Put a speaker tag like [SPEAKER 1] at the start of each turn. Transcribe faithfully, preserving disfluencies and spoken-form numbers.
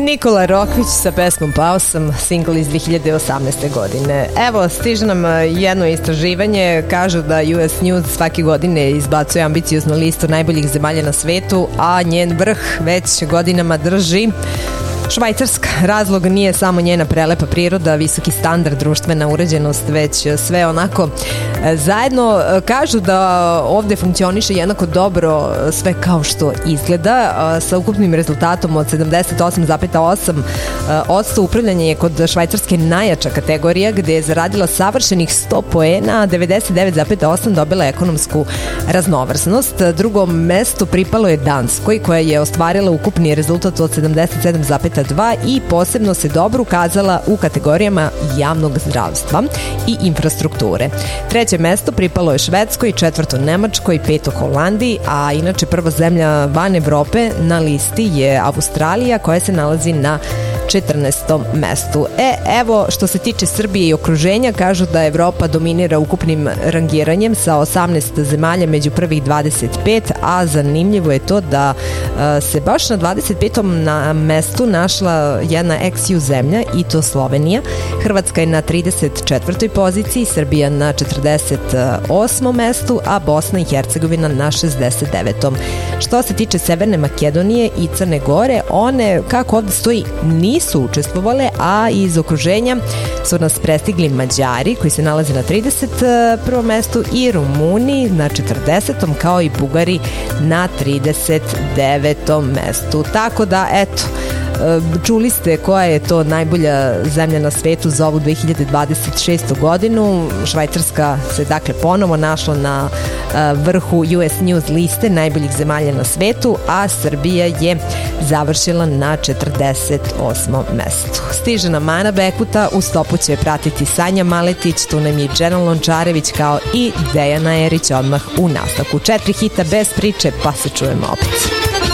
[SPEAKER 1] Nikola Rokvić sa pesmom Pao sam, singl iz dve hiljade osamnaeste. godine. Evo, stiže nam jedno istraživanje, kažu da U S News svake godine izbacuje ambicioznu listu najboljih zemalja na svetu, a njen vrh već godinama drži Švajcarska. Razlog nije samo njena prelepa priroda, visoki standard, društvena uređenost, već sve onako zajedno. Kažu da ovde funkcioniše jednako dobro sve kao što izgleda, sa ukupnim rezultatom od sedamdeset osam zarez osam posto. Upravljanje je kod Švajcarske najjača kategorija, gde je zaradila savršenih sto poena, a devedeset devet zarez osam dobila ekonomsku raznovrsnost. Drugom mestu pripalo je Danskoj, koja je ostvarila ukupni rezultat od sedamdeset sedam zarez dva i posebno se dobro ukazala u kategorijama javnog zdravstva i infrastrukture. Treće mesto pripalo je Švedskoj, četvrto Nemačkoj, peto Holandiji, a inače prva zemlja van Evrope na listi je Australija, koja se nalazi na četrnaestom mestu. E, evo, što se tiče Srbije i okruženja, kažu da Evropa dominira ukupnim rangiranjem sa osamnaest zemalja među prvih dvadeset pet, a zanimljivo je to da a, se baš na dvadeset petom na mestu našla jedna ex-ju zemlja, i to Slovenija. Hrvatska je na trideset četvrtoj poziciji, Srbija na četrdeset osmom mestu, a Bosna i Hercegovina na šezdeset devetom. Što se tiče Severne Makedonije i Crne Gore, one, kako ovde stoji, nisu su učestvovale, a iz okruženja su nas prestigli Mađari, koji se nalaze na trideset prvom mestu, i Rumuni na četrdesetom, kao i Bugari na trideset devetom mestu. Tako da, eto, čuli ste koja je to najbolja zemlja na svetu za ovu dve hiljade dvadeset šestu. godinu. Švajcarska se dakle ponovo našla na vrhu U S News liste najboljih zemalja na svetu, a Srbija je završila na četrdeset osmom mestu. Stiže nam Ana Bekuta, u stopu će pratiti Sanja Maletić, tu nam je Džena Lončarević, kao i Dejana Erić odmah u nastavku. Četiri hita bez priče, pa se čujemo opet.